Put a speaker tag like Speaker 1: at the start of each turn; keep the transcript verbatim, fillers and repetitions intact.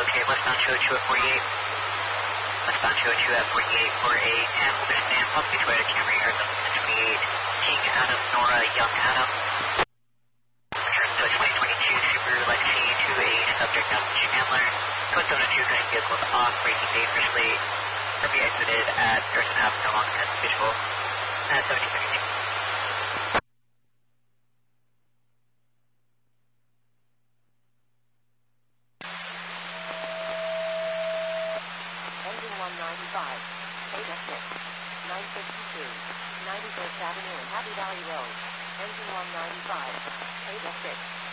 Speaker 1: Okay, westbound two oh two at forty-eight. Westbound two oh two at forty-eight for a ten stand, possibly Toyota Camry, Arizona twenty-eight, King Adam, Nora, Young Adam. Return to twenty twenty-two Subaru Legacy to a subject out in Chandler. Code zone two, current vehicles off, braking dangerously. Be exited at Harrison Avenue along tenth visual at seventeen thirty-two.
Speaker 2: Engine one ninety-five, Beta six, nine fifty-two, ninety-first Avenue and Happy Valley Road. Engine one ninety-five, Beta six.